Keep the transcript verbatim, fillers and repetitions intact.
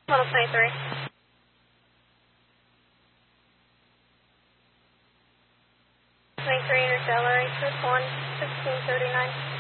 Level twenty-three. twenty-three, interstellar, H S one, sixteen thirty-nine.